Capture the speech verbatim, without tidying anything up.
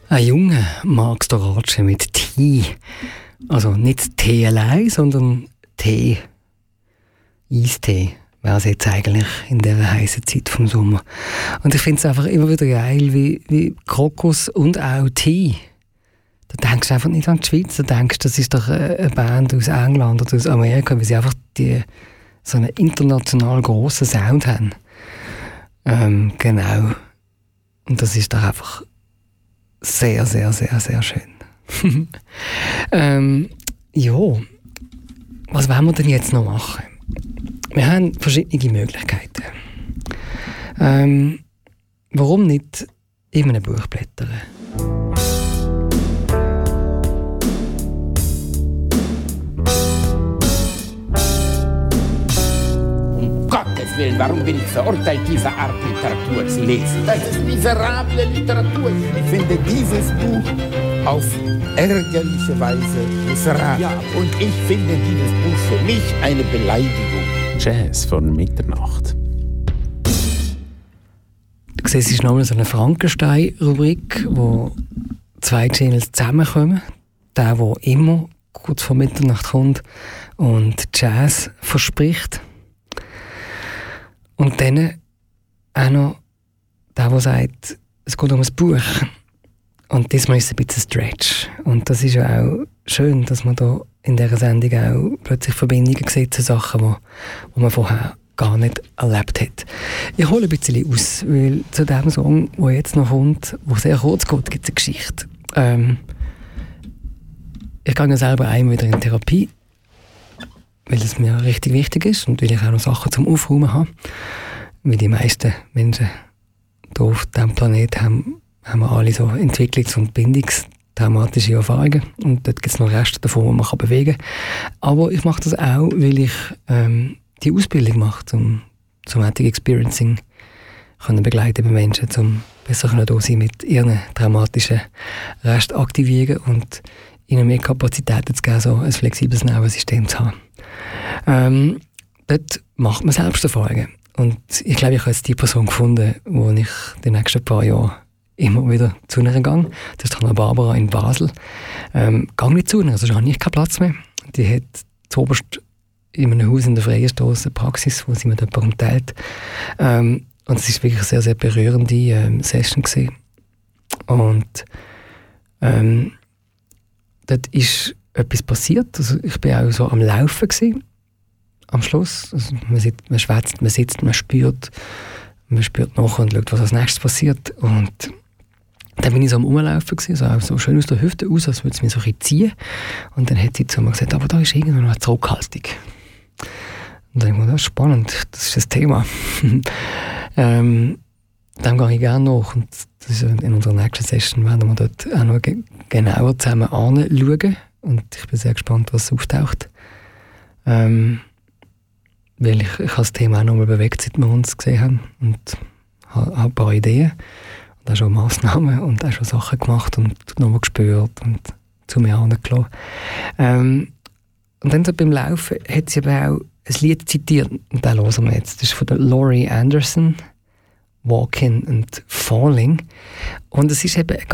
Ein junger Marc Storace mit Tee. Also nicht Tee allein, sondern Tee. Eistee wäre es jetzt eigentlich in dieser heißen Zeit vom Sommer. Und ich finde es einfach immer wieder geil, wie, wie Krokus und auch Tee. Da denkst du einfach nicht an die Schweiz, da denkst du, das ist doch eine Band aus England oder aus Amerika, weil sie einfach die, so einen international grossen Sound haben. Ähm, genau. Und das ist doch einfach sehr, sehr, sehr, sehr schön. ähm, ja, was wollen wir denn jetzt noch machen? Wir haben verschiedene Möglichkeiten. Ähm, warum nicht in einem Buch blättern? Gottes Willen, warum bin ich verurteilt, diese Art Literatur zu lesen? Das ist miserable Literatur. Ich finde dieses Buch auf ärgerliche Weise miserabel. Ja, und ich finde dieses Buch für mich eine Beleidigung. Jazz von Mitternacht. Du siehst, es ist nochmal so eine Frankenstein-Rubrik, wo zwei Channels zusammenkommen. Der, der immer kurz vor Mitternacht kommt und Jazz verspricht. Und dann auch noch der, der sagt, es geht um ein Buch. Und diesmal ist es ein bisschen Stretch. Und das ist ja auch schön, dass man da in dieser Sendung auch plötzlich Verbindungen sieht zu Sachen, die, die man vorher gar nicht erlebt hat. Ich hole ein bisschen aus, weil zu dem Song, der jetzt noch kommt, der sehr kurz geht, gibt es eine Geschichte. Ähm, ich gehe ja selber einmal wieder in Therapie, weil es mir richtig wichtig ist und weil ich auch noch Sachen zum Aufräumen habe. Wie die meisten Menschen hier auf diesem Planeten haben, haben wir alle so Entwicklungs- und bindungstraumatische Erfahrungen. Und dort gibt es noch Reste davon, die man bewegen kann. Aber ich mache das auch, weil ich ähm, die Ausbildung mache zum Somatic Experiencing können begleiten bei Menschen, um besser da sein mit ihren traumatischen Resten aktivieren und ihnen mehr Kapazitäten zu geben, so ein flexibles Nervensystem zu haben. Ähm, dort macht man Selbsterfahrungen. Und ich glaube, ich habe jetzt die Person gefunden, wo ich die nächsten paar Jahre immer wieder zu ihr gehe. Das ist Hanna Barbara in Basel. Ähm, gehe nicht zu ihr, also habe ich keinen Platz mehr. Die hat zuoberst in einem Haus in der Freien Strasse eine Praxis, wo sie mit jemandem teilt. Ähm, und es war wirklich eine sehr, sehr berührende ähm, Session gewesen. Und ähm, dort ist etwas passiert. Also ich war auch so am Laufen gewesen, am Schluss. Also man, sitzt, man schwätzt, man sitzt, man spürt, man spürt nachher und schaut, was als nächstes passiert. Und dann bin ich so am Rumlaufen gewesen, so, auch so schön aus der Hüfte raus, als würde es mich so ein bisschen ziehen. Und dann hat sie zu mir gesagt, aber da ist irgendwo noch eine Zurückhaltung. Und dann habe ich gedacht, das ist spannend, das ist das Thema. ähm, dann gehe ich gerne nach. Und das ist in unserer nächsten Session, werden wir dort auch noch ge- genauer zusammen anschauen. Und ich bin sehr gespannt, was auftaucht. Ähm, weil ich, ich habe das Thema auch noch mal bewegt, seit wir uns gesehen haben. Und habe, habe ein paar Ideen. Und auch schon Massnahmen und auch schon Sachen gemacht und nochmal gespürt und zu mir hergelassen. Ähm, und dann so beim Laufen hat sie aber auch ein Lied zitiert. Und das hören wir jetzt. Das ist von der Laurie Anderson, «Walking and Falling». Und es ist eben